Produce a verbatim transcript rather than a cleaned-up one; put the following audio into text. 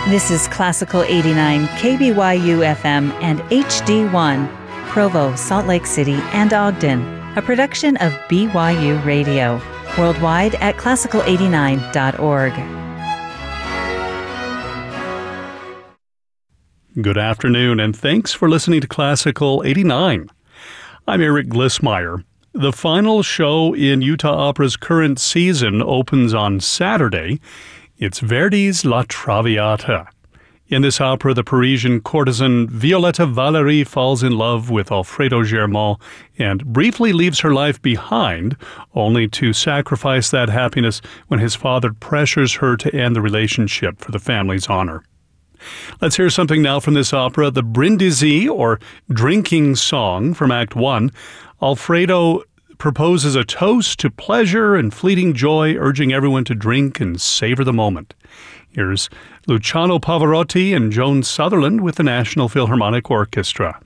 This is Classical eighty-nine, K B Y U F M and H D one, Provo, Salt Lake City, and Ogden, a production of B Y U Radio, worldwide at classical eighty-nine dot org. Good afternoon, and thanks for listening to Classical eighty-nine. I'm Eric Glissmeyer. The final show in Utah Opera's current season opens on Saturday. It's Verdi's La Traviata. In this opera, the Parisian courtesan Violetta Valéry falls in love with Alfredo Germont and briefly leaves her life behind, only to sacrifice that happiness when his father pressures her to end the relationship for the family's honor. Let's hear something now from this opera, the Brindisi, or Drinking Song, from Act One. Alfredo proposes a toast to pleasure and fleeting joy, urging everyone to drink and savor the moment. Here's Luciano Pavarotti and Joan Sutherland with the National Philharmonic Orchestra.